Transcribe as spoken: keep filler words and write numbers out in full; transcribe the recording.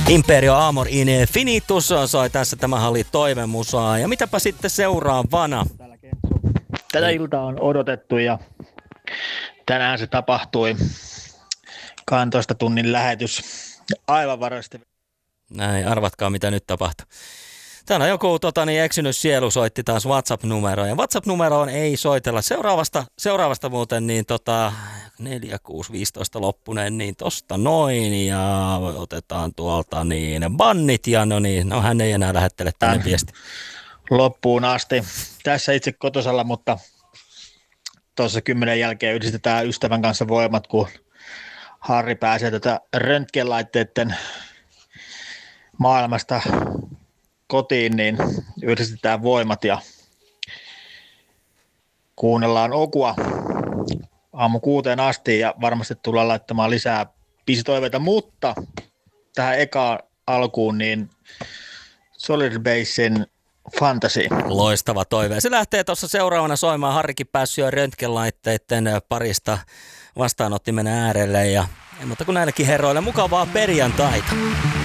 Imperio Amor Infinitus soi tässä tämä halli toivemusaa. Ja mitäpä sitten seuraavana? Tätä iltaa on odotettu ja tänään se tapahtui. kahdentoista tunnin lähetys. Aivan varasti. Näin, arvatkaa mitä nyt tapahtuu. Täällä joku tota, niin eksynyt sielu soitti taas WhatsApp-numeroon. Ja WhatsApp-numeroon ei soitella. Seuraavasta, seuraavasta muuten niin tota, neljä kuusi viisitoista loppunen, niin tosta noin. Ja otetaan tuolta niin bannit ja no niin, no hän ei enää lähettele tänne viesti. Loppuun asti. Tässä itse kotosalla, mutta tuossa kymmenen jälkeen yhdistetään ystävän kanssa voimat, kun Harri pääsee tätä röntgenlaitteiden maailmasta kotiin, niin yhdistetään voimat ja kuunnellaan Okua aamu kuuteen asti ja varmasti tullaan laittamaan lisää biisitoiveita, mutta tähän ekaan alkuun niin Solid Bassin Fantasy. Loistava toive. Se lähtee tuossa seuraavana soimaan. Harrikin päässyt jo röntgenlaitteiden parista vastaanottimen äärelle ja ei muuta kuin näillekin herroille mukavaa perjantaita.